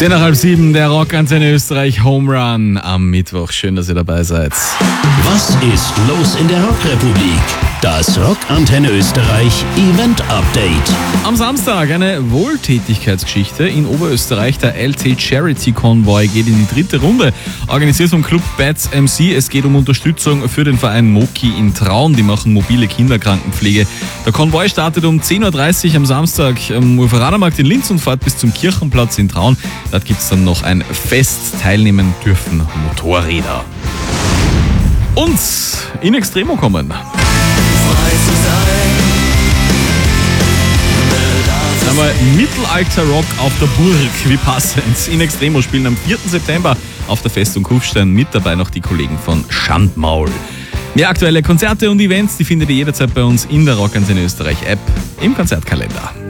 10:30, der Rockantenne Österreich Home Run am Mittwoch. Schön, dass ihr dabei seid. Was ist los in der Rockrepublik? Das Rockantenne Österreich Event Update. Am Samstag eine Wohltätigkeitsgeschichte in Oberösterreich. Der LT Charity Convoy geht in die 3. Runde. Organisiert vom Club Bats MC. Es geht um Unterstützung für den Verein Moki in Traun. Die machen mobile Kinderkrankenpflege. Der Konvoi startet um 10:30 Uhr am Samstag am Uferanermarkt in Linz und fährt bis zum Kirchenplatz in Traun. Dort gibt es dann noch ein Fest. Teilnehmen dürfen Motorräder. Und in Extremo kommen. Einmal Mittelalter-Rock auf der Burg, wie passend. In Extremo spielen am 4. September auf der Festung Kufstein, mit dabei noch die Kollegen von Schandmaul. Mehr aktuelle Konzerte und Events, die findet ihr jederzeit bei uns in der Rockantenne Österreich App im Konzertkalender.